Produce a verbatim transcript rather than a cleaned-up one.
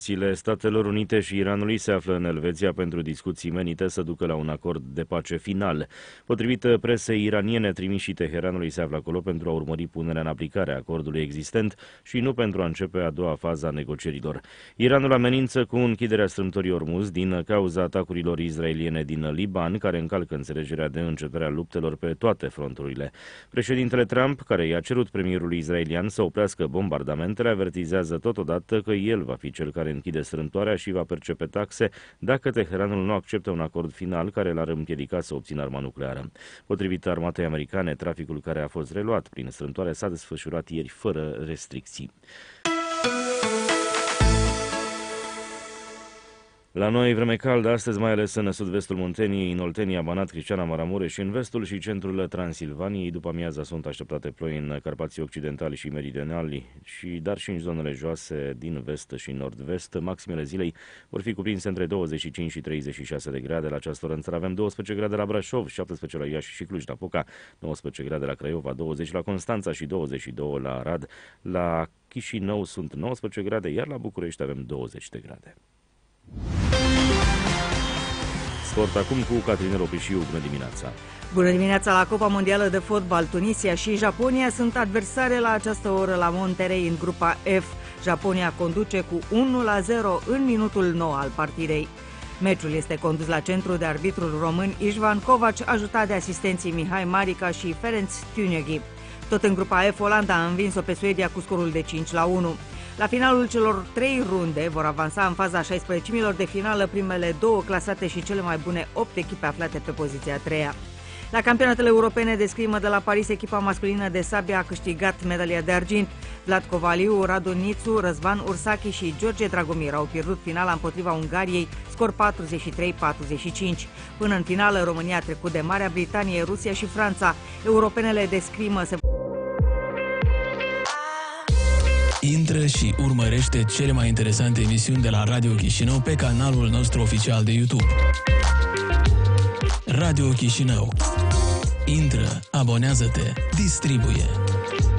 Statelor Unite și Iranului se află în Elveția pentru discuții menite să ducă la un acord de pace final. Potrivit presei iraniene, trimișii Teheranului se află acolo pentru a urmări punerea în aplicare a acordului existent și nu pentru a începe a doua fază a negocierilor. Iranul amenință cu închiderea strâmtorii Ormuz din cauza atacurilor izraeliene din Liban, care încalcă înțelegerea de începerea luptelor pe toate fronturile. Președintele Trump, care i-a cerut premierului izraelian să oprească bombardamentele, avertizează totodată că el va fi cel care închide strâmtoarea și va percepe taxe dacă Teheranul nu acceptă un acord final care l-ar împiedica să obțină arma nucleară. Potrivit armatei americane, traficul care a fost reluat prin strâmtoare s-a desfășurat ieri fără restricții. La noi, vreme caldă, astăzi mai ales în sud-vestul Munteniei, în Oltenia, Banat, Cristiana, Maramureș și în vestul și centrul Transilvaniei. După amiaza sunt așteptate ploi în Carpații Occidentali și Meridionali, și, dar și în zonele joase din vest și nord-vest. Maximele zilei vor fi cuprinse între douăzeci și cinci și treizeci și șase de grade. La această oră în țară avem douăsprezece grade la Brașov, șaptesprezece la Iași și Cluj-Napoca, nouăsprezece grade la Craiova, douăzeci la Constanța și douăzeci și doi la Arad. La Chișinău sunt nouăsprezece grade, iar la București avem douăzeci de grade. Sport acum cu Catrinel Oprișiu. Bună dimineața! Bună dimineața! La Copa Mondială de Fotbal, Tunisia și Japonia sunt adversare la această oră la Monterrey în grupa F. Japonia conduce cu unu la zero în minutul nouă al partidei. Meciul este condus la centru de arbitrul român Ișvan Covaci, ajutat de asistenții Mihai Marica și Ferenc Tünjegi. Tot în grupa F, Olanda a învins-o pe Suedia cu scorul de cinci la unu. La finalul celor trei runde vor avansa în faza șaisprezecimilor de finală primele două clasate și cele mai bune opt echipe aflate pe poziția a treia. La campionatele europene de scrimă de la Paris, echipa masculină de sabie a câștigat medalia de argint. Vlad Covaliu, Radu Nițu, Răzvan Ursachi și George Dragomir au pierdut finala împotriva Ungariei, scor patruzeci și trei la patruzeci și cinci. Până în finală, România a trecut de Marea Britanie, Rusia și Franța. Europenele de scrimă se Intră și urmărește cele mai interesante emisiuni de la Radio Chișinău pe canalul nostru oficial de YouTube. Radio Chișinău. Intră, abonează-te, distribuie.